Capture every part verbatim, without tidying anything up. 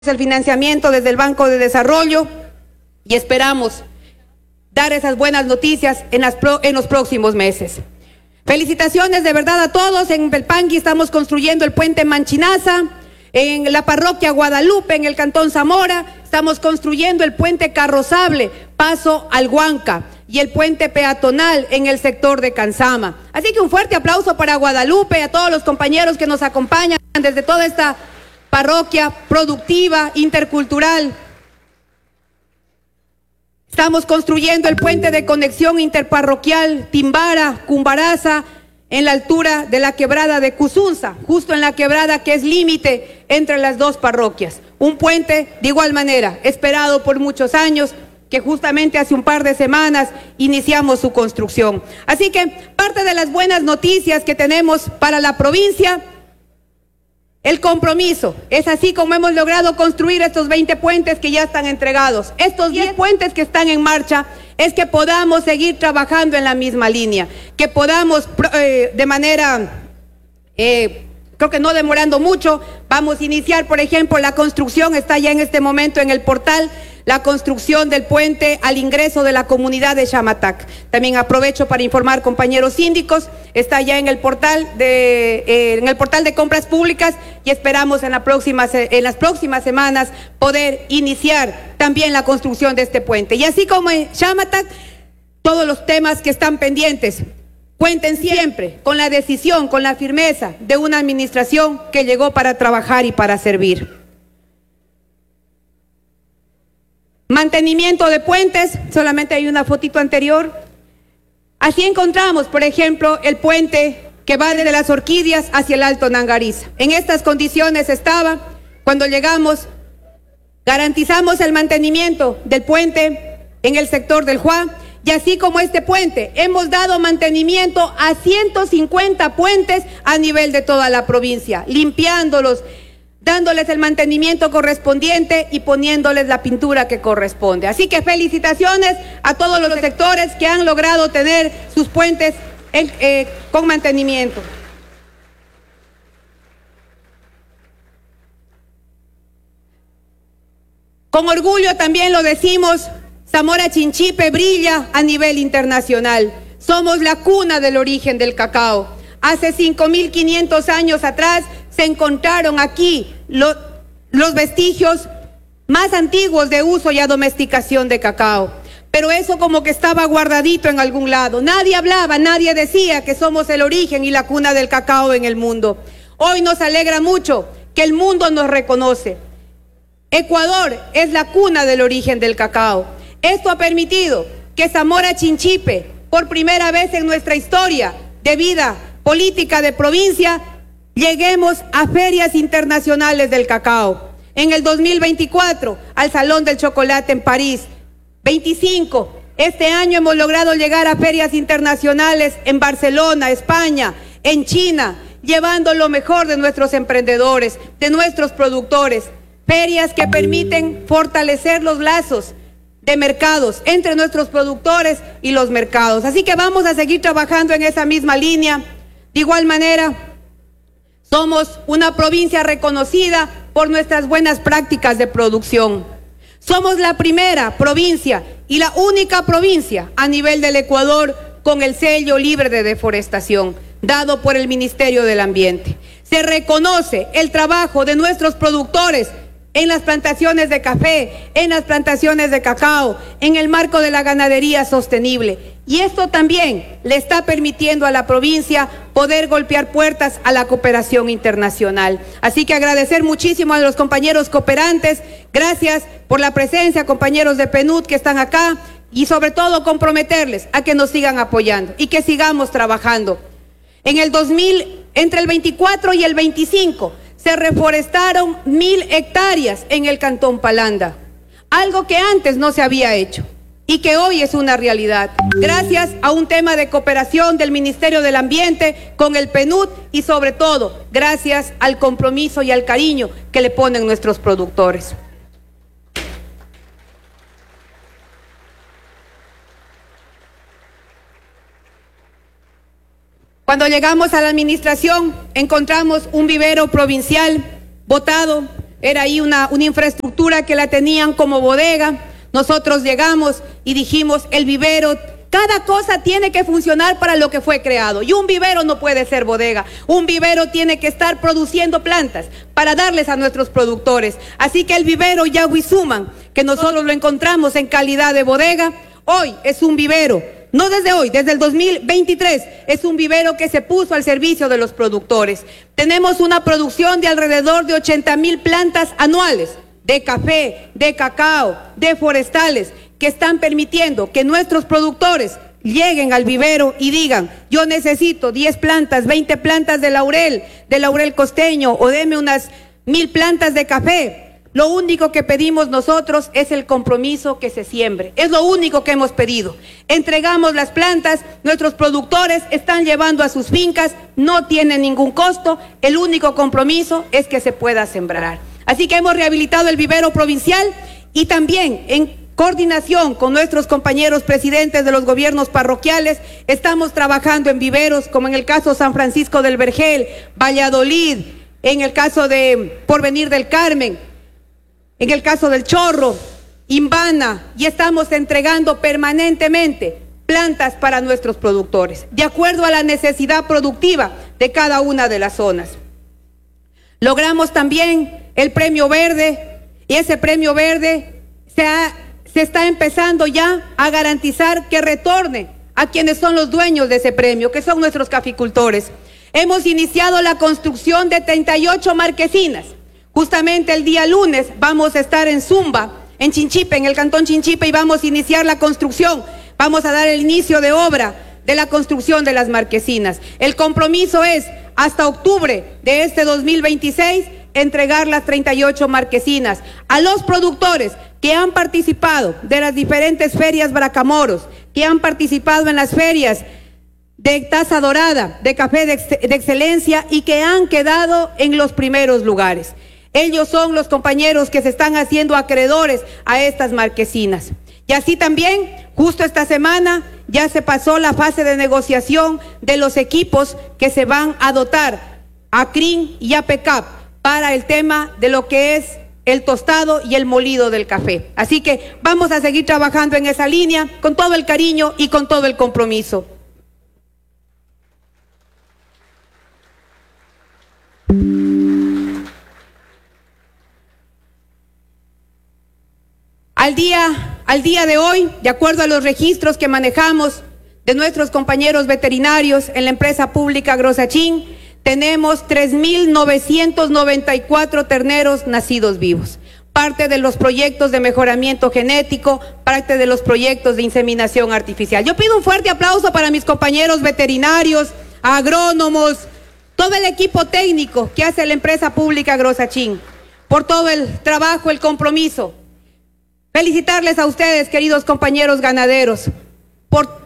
el financiamiento desde el Banco de Desarrollo y esperamos dar esas buenas noticias en, las pro, en los próximos meses. Felicitaciones de verdad a todos. En Belpangui estamos construyendo el puente Manchinaza, en la parroquia Guadalupe, en el cantón Zamora, estamos construyendo el puente Carrozable, paso al Huanca, y el puente peatonal en el sector de Cansama. Así que un fuerte aplauso para Guadalupe, a todos los compañeros que nos acompañan desde toda esta parroquia productiva, intercultural. Estamos construyendo el puente de conexión interparroquial Timbara, Cumbaraza, en la altura de la quebrada de Cuzunza, justo en la quebrada que es límite entre las dos parroquias. Un puente de igual manera, esperado por muchos años, que justamente hace un par de semanas iniciamos su construcción. Así que parte de las buenas noticias que tenemos para la provincia, el compromiso. Es así como hemos logrado construir estos veinte puentes que ya están entregados. Estos diez puentes que están en marcha, es que podamos seguir trabajando en la misma línea, que podamos eh, de manera, eh, creo que no demorando mucho, vamos a iniciar, por ejemplo, la construcción, está ya en este momento en el portal, la construcción del puente al ingreso de la comunidad de Xamatac. También aprovecho para informar, compañeros síndicos, está ya en el portal de eh, en el portal de compras públicas y esperamos en, la próxima, en las próximas semanas poder iniciar también la construcción de este puente. Y así como en Xamatac, todos los temas que están pendientes, cuenten siempre con la decisión, con la firmeza de una administración que llegó para trabajar y para servir. Mantenimiento de puentes, solamente hay una fotito anterior. Así encontramos, por ejemplo, el puente que va desde las Orquídeas hacia el Alto Nangariza. En estas condiciones estaba cuando llegamos, garantizamos el mantenimiento del puente en el sector del Juá, y así como este puente, hemos dado mantenimiento a ciento cincuenta puentes a nivel de toda la provincia, limpiándolos, dándoles el mantenimiento correspondiente y poniéndoles la pintura que corresponde. Así que felicitaciones a todos los sectores que han logrado tener sus puentes en, eh, con mantenimiento. Con orgullo también lo decimos, Zamora Chinchipe brilla a nivel internacional. Somos la cuna del origen del cacao. Hace cinco mil quinientos años atrás se encontraron aquí lo, los vestigios más antiguos de uso y domesticación de cacao. Pero eso como que estaba guardadito en algún lado. Nadie hablaba, nadie decía que somos el origen y la cuna del cacao en el mundo. Hoy nos alegra mucho que el mundo nos reconoce. Ecuador es la cuna del origen del cacao. Esto ha permitido que Zamora Chinchipe, por primera vez en nuestra historia de vida política de provincia, lleguemos a ferias internacionales del cacao. En el dos mil veinticuatro, al Salón del Chocolate en París. veinticinco, este año hemos logrado llegar a ferias internacionales en Barcelona, España, en China, llevando lo mejor de nuestros emprendedores, de nuestros productores. Ferias que permiten fortalecer los lazos de mercados entre nuestros productores y los mercados. Así que vamos a seguir trabajando en esa misma línea. De igual manera, somos una provincia reconocida por nuestras buenas prácticas de producción. Somos la primera provincia y la única provincia a nivel del Ecuador con el sello libre de deforestación, dado por el Ministerio del Ambiente. Se reconoce el trabajo de nuestros productores en las plantaciones de café, en las plantaciones de cacao, en el marco de la ganadería sostenible. Y esto también le está permitiendo a la provincia poder golpear puertas a la cooperación internacional. Así que agradecer muchísimo a los compañeros cooperantes, gracias por la presencia, compañeros de PNUD que están acá, y sobre todo comprometerles a que nos sigan apoyando y que sigamos trabajando. En el dos mil, entre el veinticuatro y el veinticinco, se reforestaron mil hectáreas en el Cantón Palanda, algo que antes no se había hecho y que hoy es una realidad, gracias a un tema de cooperación del Ministerio del Ambiente con el PNUD y sobre todo gracias al compromiso y al cariño que le ponen nuestros productores. Cuando llegamos a la administración, encontramos un vivero provincial votado era ahí una, una infraestructura que la tenían como bodega. Nosotros llegamos y dijimos, el vivero, cada cosa tiene que funcionar para lo que fue creado. Y un vivero no puede ser bodega. Un vivero tiene que estar produciendo plantas para darles a nuestros productores. Así que el vivero Yaguizuman, que nosotros lo encontramos en calidad de bodega, hoy es un vivero. No desde hoy, desde el dos mil veintitrés, es un vivero que se puso al servicio de los productores. Tenemos una producción de alrededor de ochenta mil plantas anuales, de café, de cacao, de forestales, que están permitiendo que nuestros productores lleguen al vivero y digan, yo necesito diez plantas, veinte plantas de laurel, de laurel costeño, o deme unas mil plantas de café. Lo único que pedimos nosotros es el compromiso que se siembre. Es lo único que hemos pedido. Entregamos las plantas, nuestros productores están llevando a sus fincas, no tienen ningún costo, el único compromiso es que se pueda sembrar. Así que hemos rehabilitado el vivero provincial y también en coordinación con nuestros compañeros presidentes de los gobiernos parroquiales, estamos trabajando en viveros como en el caso San Francisco del Vergel, Valladolid, en el caso de Porvenir del Carmen, en el caso del Chorro, Imbana, y estamos entregando permanentemente plantas para nuestros productores, de acuerdo a la necesidad productiva de cada una de las zonas. Logramos también el premio verde, y ese premio verde se, ha, se está empezando ya a garantizar que retorne a quienes son los dueños de ese premio, que son nuestros caficultores. Hemos iniciado la construcción de treinta y ocho marquesinas. Justamente el día lunes vamos a estar en Zumba, en Chinchipe, en el cantón Chinchipe, y vamos a iniciar la construcción. Vamos a dar el inicio de obra de la construcción de las marquesinas. El compromiso es, hasta octubre de este dos mil veintiséis, entregar las treinta y ocho marquesinas a los productores que han participado de las diferentes ferias Bracamoros, que han participado en las ferias de taza dorada, de café de, ex de excelencia, y que han quedado en los primeros lugares. Ellos son los compañeros que se están haciendo acreedores a estas marquesinas. Y así también, justo esta semana, ya se pasó la fase de negociación de los equipos que se van a dotar a C R I N y a P E C A P para el tema de lo que es el tostado y el molido del café. Así que vamos a seguir trabajando en esa línea con todo el cariño y con todo el compromiso. Al día, al día de hoy, de acuerdo a los registros que manejamos de nuestros compañeros veterinarios en la empresa pública Grosachín, tenemos tres mil novecientos noventa y cuatro terneros nacidos vivos. Parte de los proyectos de mejoramiento genético, parte de los proyectos de inseminación artificial. Yo pido un fuerte aplauso para mis compañeros veterinarios, agrónomos, todo el equipo técnico que hace la empresa pública Grosachín, por todo el trabajo, el compromiso. Felicitarles a ustedes, queridos compañeros ganaderos, por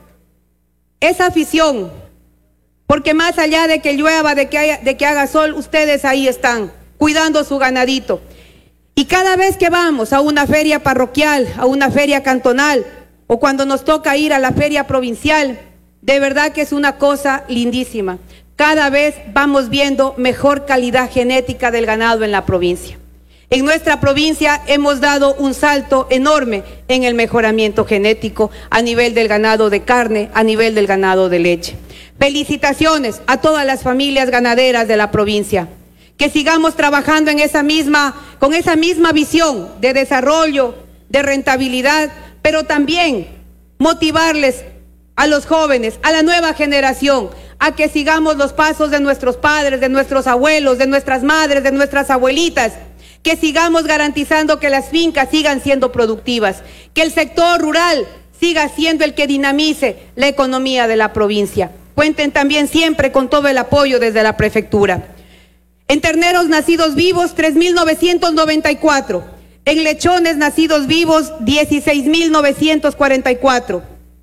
esa afición, porque más allá de que llueva, de que, haya, de que haga sol, ustedes ahí están, cuidando su ganadito. Y cada vez que vamos a una feria parroquial, a una feria cantonal, o cuando nos toca ir a la feria provincial, de verdad que es una cosa lindísima. Cada vez vamos viendo mejor calidad genética del ganado en la provincia. En nuestra provincia hemos dado un salto enorme en el mejoramiento genético a nivel del ganado de carne, a nivel del ganado de leche. Felicitaciones a todas las familias ganaderas de la provincia. Que sigamos trabajando en esa misma, con esa misma visión de desarrollo, de rentabilidad, pero también motivarles a los jóvenes, a la nueva generación, a que sigamos los pasos de nuestros padres, de nuestros abuelos, de nuestras madres, de nuestras abuelitas. Que sigamos garantizando que las fincas sigan siendo productivas, que el sector rural siga siendo el que dinamice la economía de la provincia. Cuenten también siempre con todo el apoyo desde la prefectura. En terneros nacidos vivos, tres mil novecientos noventa y cuatro. En lechones nacidos vivos, dieciséis mil novecientos cuarenta y cuatro.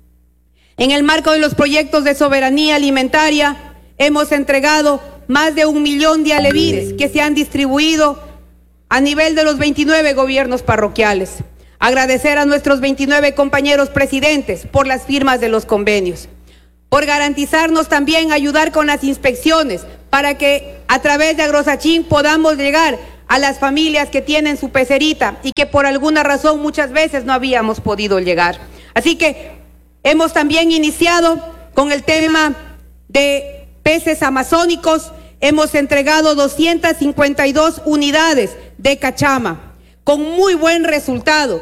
En el marco de los proyectos de soberanía alimentaria, hemos entregado más de un millón de alevines que se han distribuido a nivel de los veintinueve gobiernos parroquiales. Agradecer a nuestros veintinueve compañeros presidentes por las firmas de los convenios, por garantizarnos también ayudar con las inspecciones para que a través de Agrosachín podamos llegar a las familias que tienen su pecerita y que por alguna razón muchas veces no habíamos podido llegar. Así que hemos también iniciado con el tema de peces amazónicos. Hemos entregado doscientas cincuenta y dos unidades de cachama con muy buen resultado.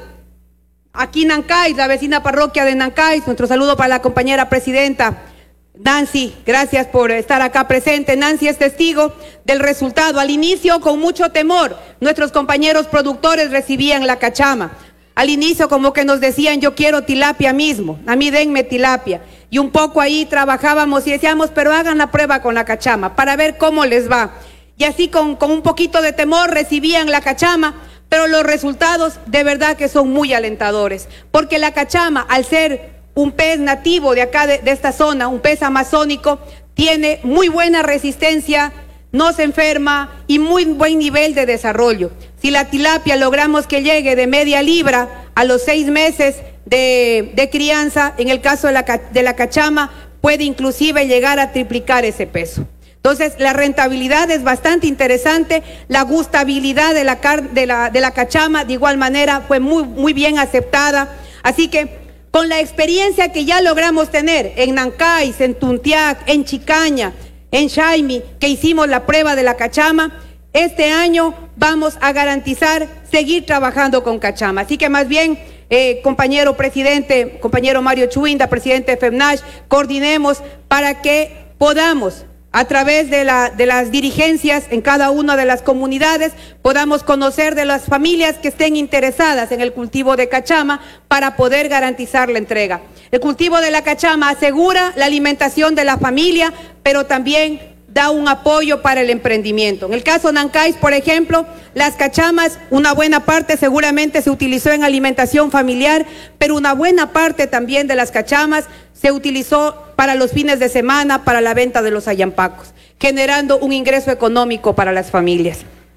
Aquí Nancay, la vecina parroquia de Nancay, nuestro saludo para la compañera presidenta Nancy, gracias por estar acá presente. Nancy es testigo del resultado. Al inicio, con mucho temor, nuestros compañeros productores recibían la cachama. Al inicio como que nos decían, yo quiero tilapia mismo, a mí denme tilapia. Y un poco ahí trabajábamos y decíamos, pero hagan la prueba con la cachama para ver cómo les va. Y así con, con un poquito de temor recibían la cachama, pero los resultados de verdad que son muy alentadores. Porque la cachama, al ser un pez nativo de acá, de, de esta zona, un pez amazónico, tiene muy buena resistencia, no se enferma y muy buen nivel de desarrollo. Si la tilapia logramos que llegue de media libra a los seis meses de, de crianza, en el caso de la, de la cachama, puede inclusive llegar a triplicar ese peso. Entonces, la rentabilidad es bastante interesante, la gustabilidad de la, de la, de la cachama, de igual manera, fue muy, muy bien aceptada. Así que, con la experiencia que ya logramos tener en Nancay, en Tuntiac, en Chicaña, en Chaimi, que hicimos la prueba de la cachama, este año vamos a garantizar seguir trabajando con cachama. Así que más bien, eh, compañero presidente, compañero Mario Chuinda, presidente de FEMNASH, coordinemos para que podamos, a través de, la, de las dirigencias en cada una de las comunidades, podamos conocer de las familias que estén interesadas en el cultivo de cachama para poder garantizar la entrega. El cultivo de la cachama asegura la alimentación de la familia, pero también da un apoyo para el emprendimiento. En el caso Nancay, por ejemplo, las cachamas, una buena parte seguramente se utilizó en alimentación familiar, pero una buena parte también de las cachamas se utilizó para los fines de semana, para la venta de los ayampacos, generando un ingreso económico para las familias.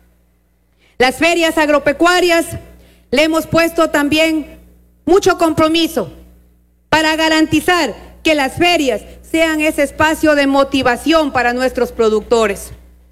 Las ferias agropecuarias, le hemos puesto también mucho compromiso para garantizar que las ferias sean ese espacio de motivación para nuestros productores.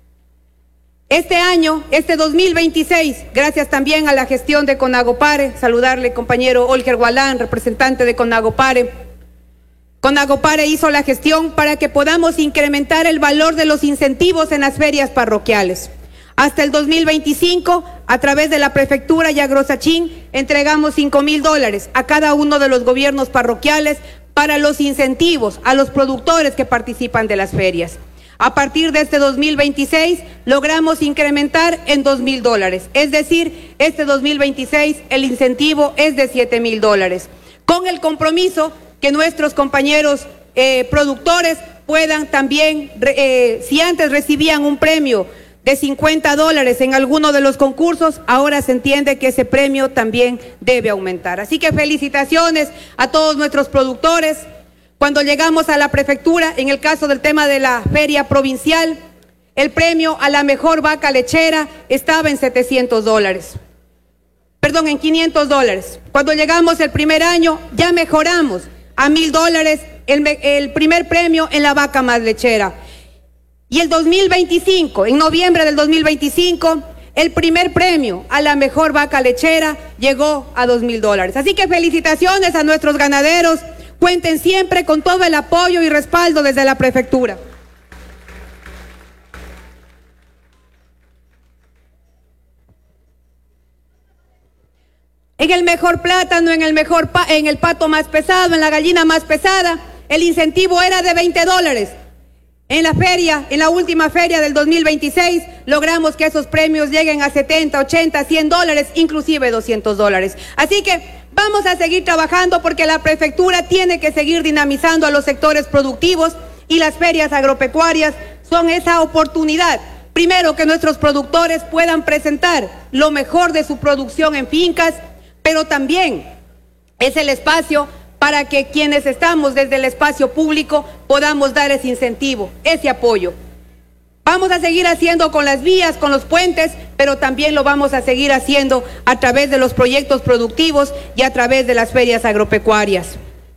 Este año, este dos mil veintiséis, gracias también a la gestión de Conagopare, saludarle compañero Olger Gualán, representante de Conagopare. Conagopare hizo la gestión para que podamos incrementar el valor de los incentivos en las ferias parroquiales. Hasta el dos mil veinticinco, a través de la Prefectura y Agrosachín, entregamos cinco mil dólares a cada uno de los gobiernos parroquiales para los incentivos a los productores que participan de las ferias. A partir de este dos mil veintiséis, logramos incrementar en dos mil dólares. Es decir, este dos mil veintiséis el incentivo es de siete mil dólares. Con el compromiso que nuestros compañeros eh, productores puedan también, eh, si antes recibían un premio de cincuenta dólares en alguno de los concursos, ahora se entiende que ese premio también debe aumentar. Así que felicitaciones a todos nuestros productores. Cuando llegamos a la prefectura, en el caso del tema de la feria provincial, el premio a la mejor vaca lechera estaba en setecientos dólares. Perdón, en quinientos dólares. Cuando llegamos el primer año, ya mejoramos a mil dólares el, el primer premio en la vaca más lechera. Y el dos mil veinticinco, en noviembre del dos mil veinticinco, el primer premio a la mejor vaca lechera llegó a dos mil dólares. Así que felicitaciones a nuestros ganaderos. Cuenten siempre con todo el apoyo y respaldo desde la prefectura. En el mejor plátano, en el mejor pa en el pato más pesado, en la gallina más pesada, el incentivo era de veinte dólares. En la feria, en la última feria del dos mil veintiséis, logramos que esos premios lleguen a setenta, ochenta, cien dólares, inclusive doscientos dólares. Así que vamos a seguir trabajando porque la prefectura tiene que seguir dinamizando a los sectores productivos y las ferias agropecuarias son esa oportunidad. Primero, que nuestros productores puedan presentar lo mejor de su producción en fincas, pero también es el espacio para que quienes estamos desde el espacio público podamos dar ese incentivo, ese apoyo. Vamos a seguir haciendo con las vías, con los puentes, pero también lo vamos a seguir haciendo a través de los proyectos productivos y a través de las ferias agropecuarias.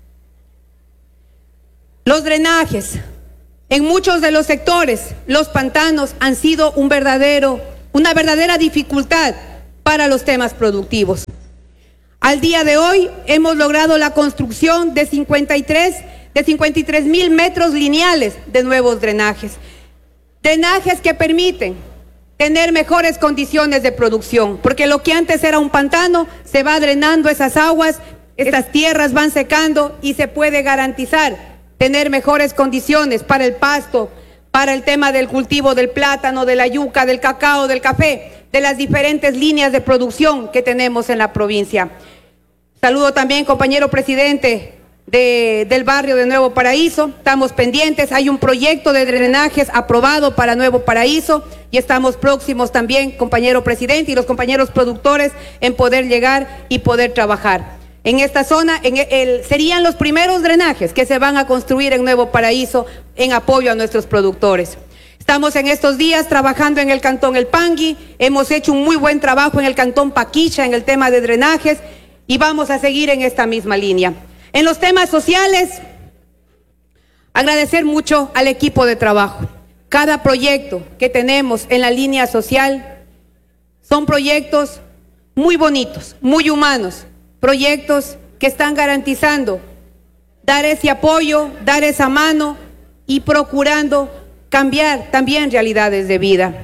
Los drenajes. En muchos de los sectores, los pantanos han sido un verdadero una verdadera dificultad para los temas productivos. Al día de hoy hemos logrado la construcción de cincuenta y tres mil metros lineales de nuevos drenajes. Drenajes que permiten tener mejores condiciones de producción, porque lo que antes era un pantano, se va drenando esas aguas, estas tierras van secando y se puede garantizar tener mejores condiciones para el pasto, para el tema del cultivo del plátano, de la yuca, del cacao, del café, de las diferentes líneas de producción que tenemos en la provincia. Saludo también, compañero presidente de, del barrio de Nuevo Paraíso. Estamos pendientes, hay un proyecto de drenajes aprobado para Nuevo Paraíso y estamos próximos también, compañero presidente y los compañeros productores, en poder llegar y poder trabajar. En esta zona en el, serían los primeros drenajes que se van a construir en Nuevo Paraíso en apoyo a nuestros productores. Estamos en estos días trabajando en el cantón El Pangui, hemos hecho un muy buen trabajo en el cantón Paquicha en el tema de drenajes y vamos a seguir en esta misma línea. En los temas sociales, agradecer mucho al equipo de trabajo. Cada proyecto que tenemos en la línea social son proyectos muy bonitos, muy humanos, proyectos que están garantizando dar ese apoyo, dar esa mano y procurando cambiar también realidades de vida.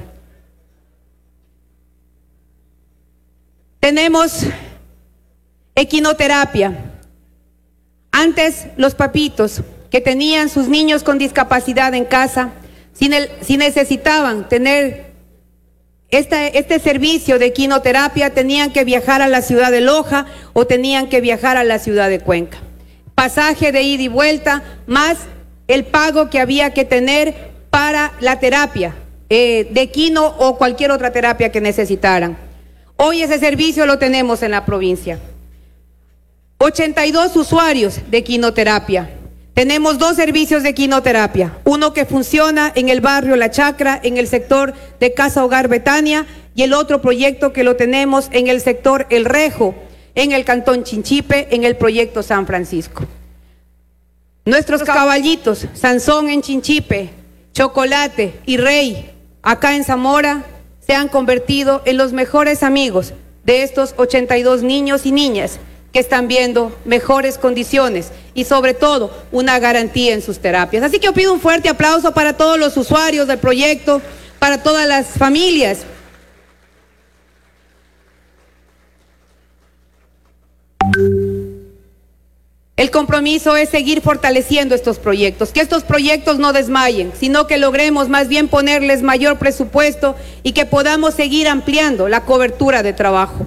Tenemos equinoterapia. Antes los papitos que tenían sus niños con discapacidad en casa, si, el, si necesitaban tener Este, este servicio de equinoterapia, tenían que viajar a la ciudad de Loja o tenían que viajar a la ciudad de Cuenca. Pasaje de ida y vuelta, más el pago que había que tener para la terapia eh, de equino o cualquier otra terapia que necesitaran. Hoy ese servicio lo tenemos en la provincia. ochenta y dos usuarios de equinoterapia. Tenemos dos servicios de equinoterapia, uno que funciona en el barrio La Chacra, en el sector de Casa Hogar Betania, y el otro proyecto que lo tenemos en el sector El Rejo, en el cantón Chinchipe, en el proyecto San Francisco. Nuestros caballitos, Sansón en Chinchipe, Chocolate y Rey, acá en Zamora, se han convertido en los mejores amigos de estos ochenta y dos niños y niñas que están viendo mejores condiciones y sobre todo una garantía en sus terapias. Así que yo pido un fuerte aplauso para todos los usuarios del proyecto, para todas las familias. El compromiso es seguir fortaleciendo estos proyectos, que estos proyectos no desmayen, sino que logremos más bien ponerles mayor presupuesto y que podamos seguir ampliando la cobertura de trabajo.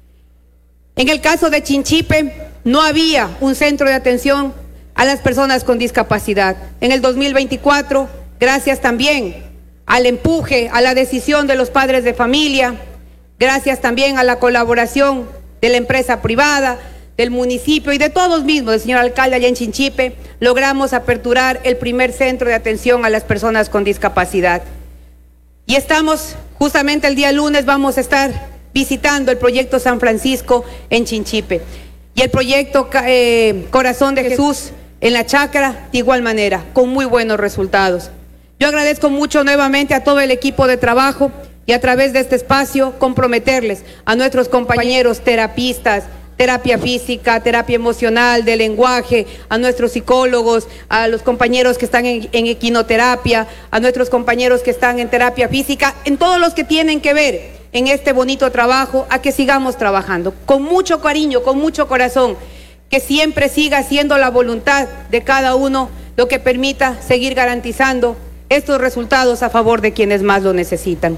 En el caso de Chinchipe, no había un centro de atención a las personas con discapacidad. En el dos mil veinticuatro, gracias también al empuje, a la decisión de los padres de familia, gracias también a la colaboración de la empresa privada, del municipio y de todos mismos, del señor alcalde allá en Chinchipe, logramos aperturar el primer centro de atención a las personas con discapacidad. Y estamos, justamente el día lunes, vamos a estar visitando el proyecto San Francisco en Chinchipe y el proyecto eh, Corazón de Jesús en La Chacra de igual manera, con muy buenos resultados. Yo agradezco mucho nuevamente a todo el equipo de trabajo y a través de este espacio comprometerles a nuestros compañeros terapistas, terapia física, terapia emocional, de lenguaje, a nuestros psicólogos, a los compañeros que están en, en equinoterapia, a nuestros compañeros que están en terapia física, en todos los que tienen que ver en este bonito trabajo, a que sigamos trabajando con mucho cariño, con mucho corazón, que siempre siga siendo la voluntad de cada uno lo que permita seguir garantizando estos resultados a favor de quienes más lo necesitan.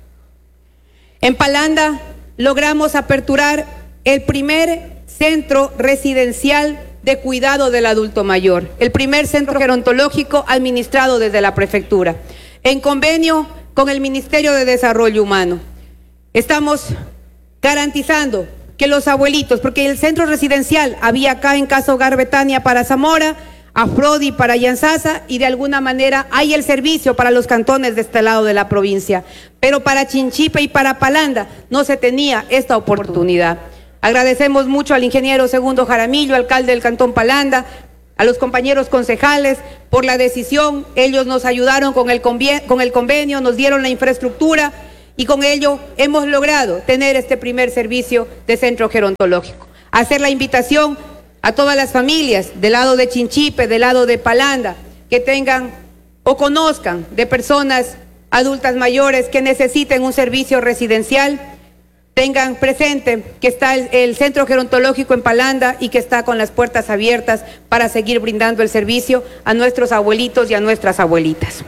En Palanda logramos aperturar el primer centro residencial de cuidado del adulto mayor, el primer centro gerontológico administrado desde la prefectura, en convenio con el Ministerio de Desarrollo Humano. Estamos garantizando que los abuelitos, porque el centro residencial había acá en Casa Hogar Betania para Zamora, Afrodi para Yanzasa, y de alguna manera hay el servicio para los cantones de este lado de la provincia, pero para Chinchipe y para Palanda no se tenía esta oportunidad. Agradecemos mucho al ingeniero Segundo Jaramillo, alcalde del cantón Palanda, a los compañeros concejales por la decisión. Ellos nos ayudaron con el convenio, con el convenio, nos dieron la infraestructura y con ello hemos logrado tener este primer servicio de centro gerontológico. Hacer la invitación a todas las familias del lado de Chinchipe, del lado de Palanda, que tengan o conozcan de personas adultas mayores que necesiten un servicio residencial, tengan presente que está el, el centro gerontológico en Palanda y que está con las puertas abiertas para seguir brindando el servicio a nuestros abuelitos y a nuestras abuelitas.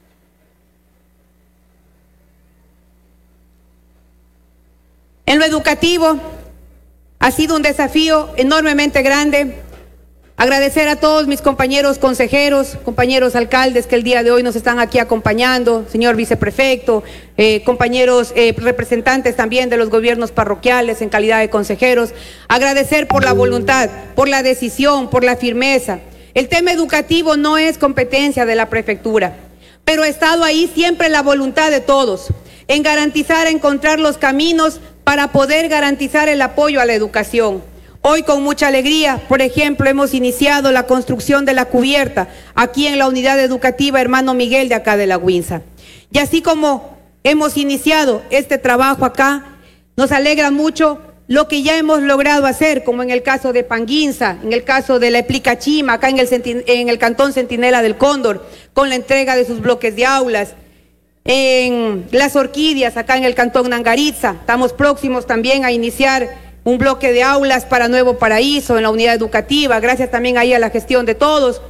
En lo educativo ha sido un desafío enormemente grande. Agradecer a todos mis compañeros consejeros, compañeros alcaldes que el día de hoy nos están aquí acompañando, señor viceprefecto, eh, compañeros eh, representantes también de los gobiernos parroquiales en calidad de consejeros. Agradecer por la voluntad, por la decisión, por la firmeza. El tema educativo no es competencia de la prefectura, pero ha estado ahí siempre la voluntad de todos en garantizar, encontrar los caminos para poder garantizar el apoyo a la educación. Hoy con mucha alegría, por ejemplo, hemos iniciado la construcción de la cubierta aquí en la unidad educativa Hermano Miguel de acá de La Huinza. Y así como hemos iniciado este trabajo acá, nos alegra mucho lo que ya hemos logrado hacer, como en el caso de Panguinza, en el caso de la Eplicachima, acá en el, en el Cantón Centinela del Cóndor, con la entrega de sus bloques de aulas. En Las Orquídeas, acá en el Cantón Nangaritza, estamos próximos también a iniciar un bloque de aulas para Nuevo Paraíso en la unidad educativa, gracias también ahí a la gestión de todos.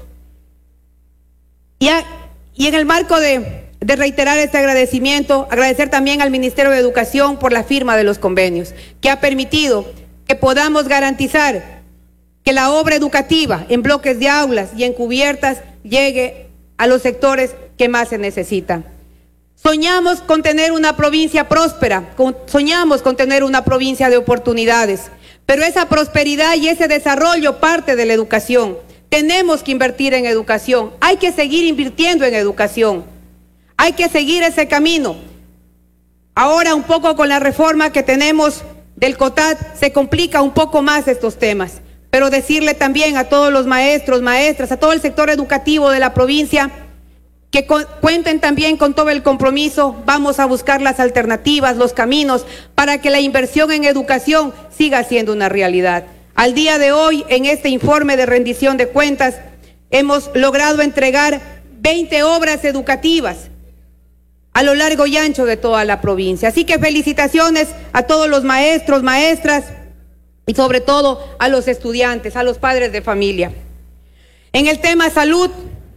Y, a, y en el marco de, de reiterar este agradecimiento, agradecer también al Ministerio de Educación por la firma de los convenios, que ha permitido que podamos garantizar que la obra educativa en bloques de aulas y en cubiertas llegue a los sectores que más se necesitan. Soñamos con tener una provincia próspera, con, soñamos con tener una provincia de oportunidades, pero esa prosperidad y ese desarrollo parte de la educación. Tenemos que invertir en educación, hay que seguir invirtiendo en educación, hay que seguir ese camino. Ahora un poco con la reforma que tenemos del COTAD se complica un poco más estos temas, pero decirle también a todos los maestros, maestras, a todo el sector educativo de la provincia, que cuenten también con todo el compromiso. Vamos a buscar las alternativas, los caminos para que la inversión en educación siga siendo una realidad. Al día de hoy, en este informe de rendición de cuentas, hemos logrado entregar veinte obras educativas a lo largo y ancho de toda la provincia. Así que felicitaciones a todos los maestros, maestras y sobre todo a los estudiantes, a los padres de familia. En el tema salud,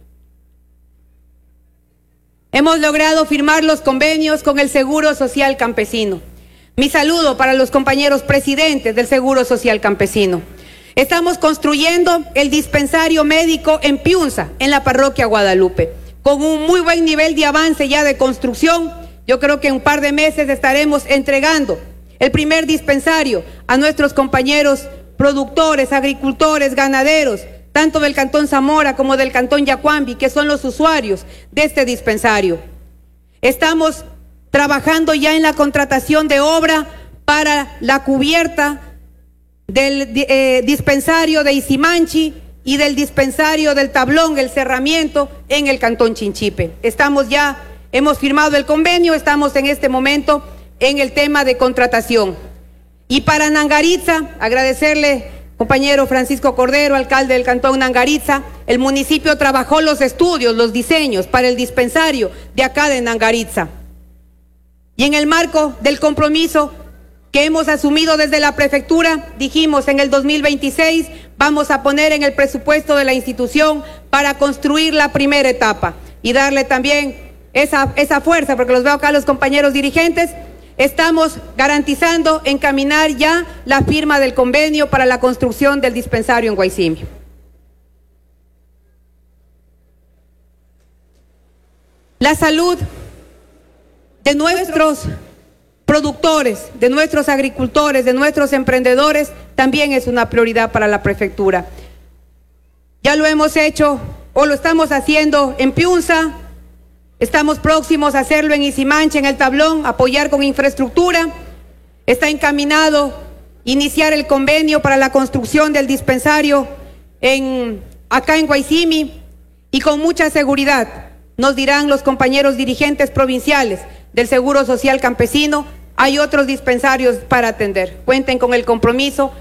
hemos logrado firmar los convenios con el Seguro Social Campesino. Mi saludo para los compañeros presidentes del Seguro Social Campesino. Estamos construyendo el dispensario médico en Piunza, en la parroquia Guadalupe, con un muy buen nivel de avance ya de construcción. Yo creo que en un par de meses estaremos entregando el primer dispensario a nuestros compañeros productores, agricultores, ganaderos, tanto del Cantón Zamora como del Cantón Yacuambi, que son los usuarios de este dispensario. Estamos trabajando ya en la contratación de obra para la cubierta del eh, dispensario de Isimanchi y del dispensario del Tablón, el cerramiento en el Cantón Chinchipe. Estamos ya, hemos firmado el convenio, estamos en este momento en el tema de contratación. Y para Nangaritza, agradecerle, compañero Francisco Cordero, alcalde del Cantón Nangaritza, el municipio trabajó los estudios, los diseños para el dispensario de acá de Nangaritza. Y en el marco del compromiso que hemos asumido desde la prefectura, dijimos en el dos mil veintiséis vamos a poner en el presupuesto de la institución para construir la primera etapa y darle también esa, esa fuerza, porque los veo acá los compañeros dirigentes. Estamos garantizando encaminar ya la firma del convenio para la construcción del dispensario en Guaycimio. La salud de nuestros productores, de nuestros agricultores, de nuestros emprendedores, también es una prioridad para la prefectura. Ya lo hemos hecho o lo estamos haciendo en Piunza. Estamos próximos a hacerlo en Isimanchi, en el Tablón, apoyar con infraestructura. Está encaminado iniciar el convenio para la construcción del dispensario en, acá en Guaycimi, y con mucha seguridad nos dirán los compañeros dirigentes provinciales del Seguro Social Campesino, hay otros dispensarios para atender. Cuenten con el compromiso